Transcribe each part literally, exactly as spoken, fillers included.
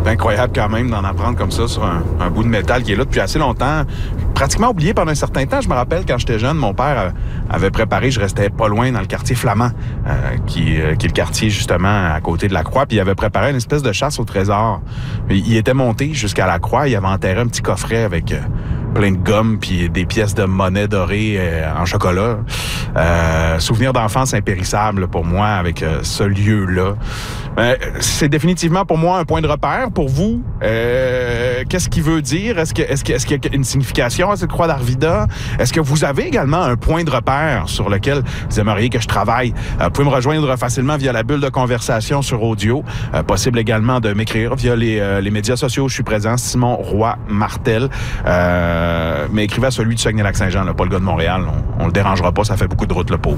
C'est incroyable quand même d'en apprendre comme ça sur un, un bout de métal qui est là depuis assez longtemps. Pratiquement oublié pendant un certain temps. Je me rappelle quand j'étais jeune, mon père avait préparé, je restais pas loin dans le quartier Flamand, euh, qui, euh, qui est le quartier justement à côté de la Croix, puis il avait préparé une espèce de chasse au trésor. Il était monté jusqu'à la Croix, il avait enterré un petit coffret avec... Euh, plein de gomme puis des pièces de monnaie dorée euh, en chocolat. Euh, souvenir d'enfance impérissable pour moi avec euh, ce lieu-là. Euh, c'est définitivement pour moi un point de repère. Pour vous, euh, qu'est-ce qu'il veut dire? Est-ce, que, est-ce, que, est-ce qu'il y a une signification à cette croix d'Arvida? Est-ce que vous avez également un point de repère sur lequel vous aimeriez que je travaille? Euh, vous pouvez me rejoindre facilement via la bulle de conversation sur audio. Euh, possible également de m'écrire via les, euh, les médias sociaux. Je suis présent, Simon Roy Martel. Euh, Euh, mais écrivez à celui de Saguenay-Lac-Saint-Jean, là, pas le gars de Montréal. On, on le dérangera pas, ça fait beaucoup de route, le pauvre.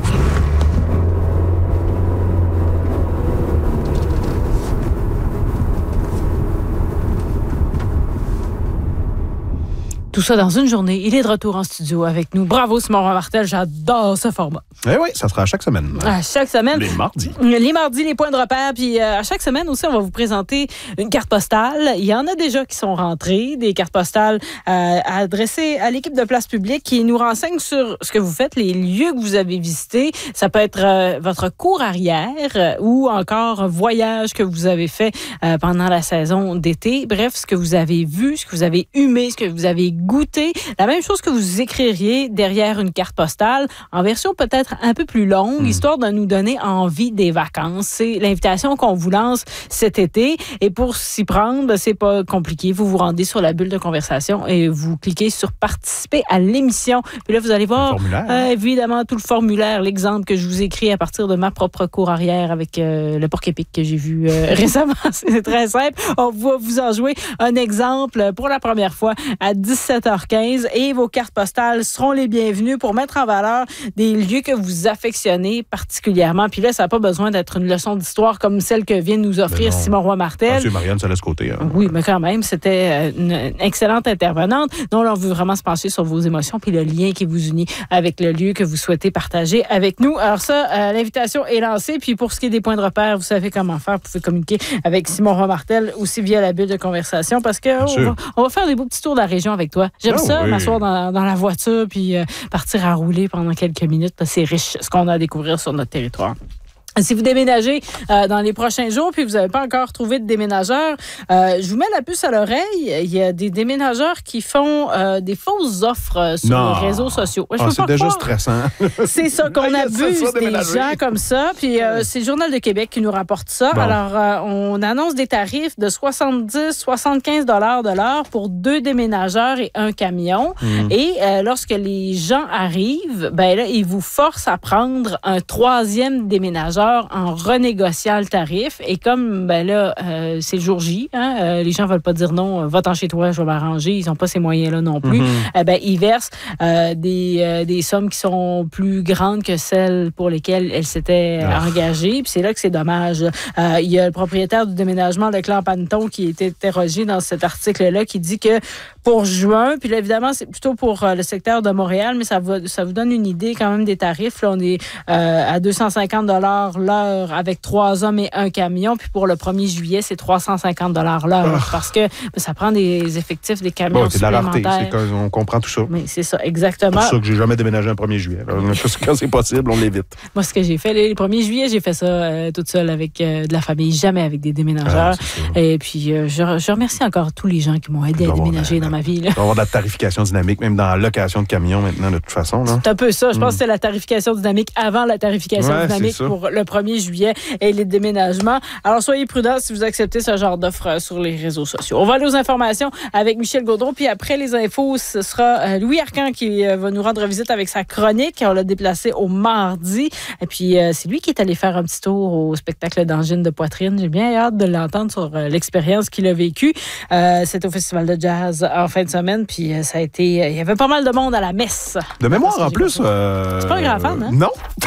Tout ça dans une journée. Il est de retour en studio avec nous. Bravo, Simon Roy Martel. J'adore ce format. Eh oui, ça sera à chaque semaine. À chaque semaine. Les mardis. Les mardis, les points de repère. Puis euh, à chaque semaine aussi, on va vous présenter une carte postale. Il y en a déjà qui sont rentrées, des cartes postales euh, adressées à l'équipe de Place Publique qui nous renseigne sur ce que vous faites, les lieux que vous avez visités. Ça peut être euh, votre cour arrière euh, ou encore un voyage que vous avez fait euh, pendant la saison d'été. Bref, ce que vous avez vu, ce que vous avez humé, ce que vous avez goûter. La même chose que vous écririez derrière une carte postale, en version peut-être un peu plus longue, mmh. histoire de nous donner envie des vacances. C'est l'invitation qu'on vous lance cet été. Et pour s'y prendre, c'est pas compliqué. Vous vous rendez sur la bulle de conversation et vous cliquez sur participer à l'émission. Puis là, vous allez voir euh, évidemment tout le formulaire, l'exemple que je vous écris à partir de ma propre cour arrière avec euh, le porc-épic que j'ai vu euh, récemment. C'est très simple. On va vous en jouer un exemple pour la première fois à dix-sept heures quinze et vos cartes postales seront les bienvenues pour mettre en valeur des lieux que vous affectionnez particulièrement. Puis là, ça n'a pas besoin d'être une leçon d'histoire comme celle que vient de nous offrir Simon Roy Martel. Monsieur Marianne, ça laisse côté. Hein. Oui, mais quand même, c'était une excellente intervenante. Donc, on veut vraiment se pencher sur vos émotions puis le lien qui vous unit avec le lieu que vous souhaitez partager avec nous. Alors ça, euh, l'invitation est lancée. Puis pour ce qui est des points de repère, vous savez comment faire. Vous pouvez communiquer avec Simon Roy Martel aussi via la bulle de conversation parce qu'on va, on va faire des beaux petits tours de la région avec toi. J'aime oh, ça, oui. m'asseoir dans, dans la voiture puis euh, partir à rouler pendant quelques minutes. C'est riche ce qu'on a à découvrir sur notre territoire. Si vous déménagez euh, dans les prochains jours puis vous n'avez pas encore trouvé de déménageur, euh, je vous mets la puce à l'oreille. Il y a des déménageurs qui font euh, des fausses offres euh, sur non. les réseaux sociaux. Je ah, peux c'est pas déjà croire. stressant. C'est ça qu'on abuse ça, des gens comme ça. Puis euh, c'est le Journal de Québec qui nous rapporte ça. Bon. Alors, euh, on annonce des tarifs de soixante-dix à soixante-quinze dollars de l'heure pour deux déménageurs et un camion. Mm. Et euh, lorsque les gens arrivent, ben là, ils vous forcent à prendre un troisième déménageur en renégociant le tarif. Et comme ben là, euh, c'est le jour J, hein, euh, les gens ne veulent pas dire non, va-t'en chez toi, je vais m'arranger. Ils n'ont pas ces moyens-là non plus. Mm-hmm. Eh ben, ils versent euh, des, euh, des sommes qui sont plus grandes que celles pour lesquelles elles s'étaient oh. engagées. Puis c'est là que c'est dommage. Euh, il y a le propriétaire du déménagement de Clan-Panton qui a été interrogé dans cet article-là qui dit que pour juin, puis là, évidemment, c'est plutôt pour euh, le secteur de Montréal, mais ça, va, ça vous donne une idée quand même des tarifs. Là, on est euh, à deux cent cinquante dollars l'heure avec trois hommes et un camion. Puis pour le premier juillet, c'est trois cent cinquante dollars l'heure oh. parce que ben, ça prend des effectifs, des camions bon, c'est supplémentaires. De la rareté, c'est on comprend tout ça. Mais c'est ça, exactement. C'est pour ça que j'ai jamais déménagé un premier juillet. Alors, quand c'est possible, on l'évite. Moi, ce que j'ai fait, les premiers juillet, j'ai fait ça euh, toute seule avec euh, de la famille, jamais avec des déménageurs. Ah, et puis, euh, je, je remercie encore tous les gens qui m'ont aidé à déménager dans ma vie. Là. Il va y avoir de la tarification dynamique, même dans la location de camions maintenant, de toute façon. Là. C'est un peu ça. Je pense mm. que c'est la tarification dynamique avant la tarification ouais, dynamique pour le premier juillet et les déménagements. Alors, soyez prudents si vous acceptez ce genre d'offres sur les réseaux sociaux. On va aller aux informations avec Michel Gaudreau. Puis après les infos, ce sera Louis Arcan qui va nous rendre visite avec sa chronique. On l'a déplacé au mardi. Et puis, c'est lui qui est allé faire un petit tour au spectacle d'angine de poitrine. J'ai bien hâte de l'entendre sur l'expérience qu'il a vécue. Euh, c'est au Festival de jazz en fin de semaine. Puis, ça a été... Il y avait pas mal de monde à la messe. De mémoire, en plus... Euh... C'est pas un grand fan, hein? Non.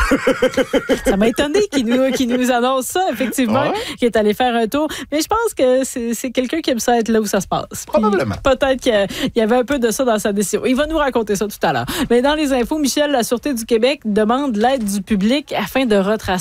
Ça m'a étonné qu'il nous, qu'il nous annonce ça, effectivement, ah ouais? Qui est allé faire un tour. Mais je pense que c'est, c'est quelqu'un qui aime ça être là où ça se passe. Probablement. Puis, peut-être qu'il y avait un peu de ça dans sa décision. Il va nous raconter ça tout à l'heure. Mais dans les infos, Michel, la Sûreté du Québec demande l'aide du public afin de retracer